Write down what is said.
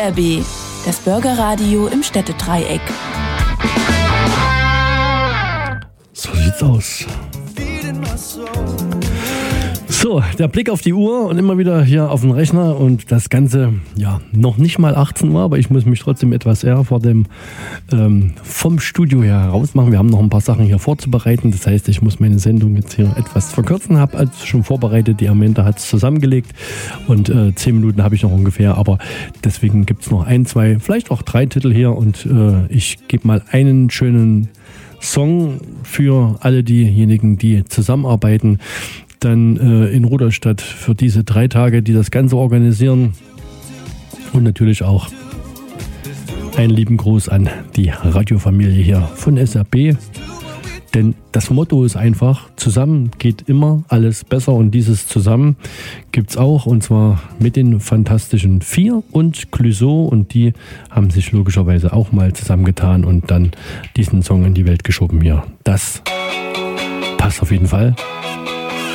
BRB, das Bürgerradio im Städtedreieck. So sieht's aus. So, der Blick auf die Uhr und immer wieder hier auf den Rechner und das Ganze, ja, noch nicht mal 18 Uhr, aber ich muss mich trotzdem etwas eher vom Studio her heraus machen. Wir haben noch ein paar Sachen hier vorzubereiten, das heißt, ich muss meine Sendung jetzt hier etwas verkürzen, habe also schon vorbereitet, die Amanda hat es zusammengelegt und 10 Minuten habe ich noch ungefähr, aber deswegen gibt es noch 1, 2, vielleicht auch 3 Titel hier und ich gebe mal einen schönen Song für alle diejenigen, die zusammenarbeiten, dann in Rudolstadt für diese 3 Tage, die das Ganze organisieren. Und natürlich auch einen lieben Gruß an die Radiofamilie hier von SRB. Denn das Motto ist einfach, zusammen geht immer alles besser. Und dieses Zusammen gibt es auch, und zwar mit den Fantastischen 4 und Clouseau. Und die haben sich logischerweise auch mal zusammengetan und dann diesen Song in die Welt geschoben hier. Das passt auf jeden Fall.